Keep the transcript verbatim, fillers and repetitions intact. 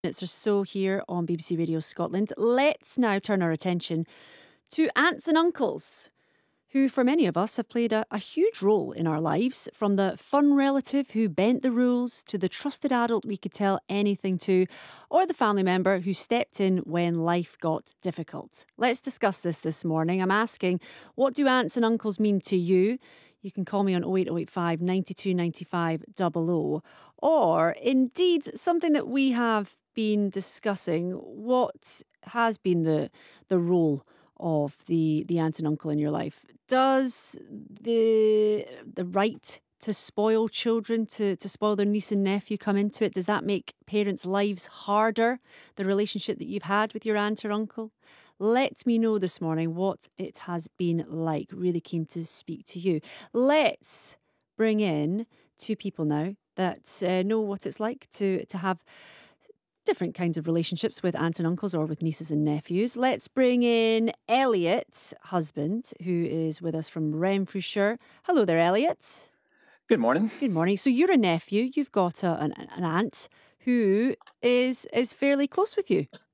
Minutes or so here on B B C Radio Scotland. Let's now turn our attention to aunts and uncles, who for many of us have played a, a huge role in our lives, from the fun relative who bent the rules to the trusted adult we could tell anything to, or the family member who stepped in when life got difficult. Let's discuss this this morning. I'm asking, what do aunts and uncles mean to you? You can call me on oh eight oh eight five, nine two nine five, double oh. Or indeed, something that we have been discussing, what has been the the role of the the aunt and uncle in your life? Does the the right to spoil children, to, to spoil their niece and nephew come into it? Does that make parents' lives harder, the relationship that you've had with your aunt or uncle? Let me know this morning what it has been like. Really keen to speak to you. Let's bring in two people now that uh, know what it's like to, to have different kinds of relationships with aunts and uncles or with nieces and nephews. Let's bring in Elliot's husband, who is with us from Renfrewshire. Hello there, Elliot. Good morning. Good morning. So you're a nephew. You've got a, an, an aunt who is is fairly close with you.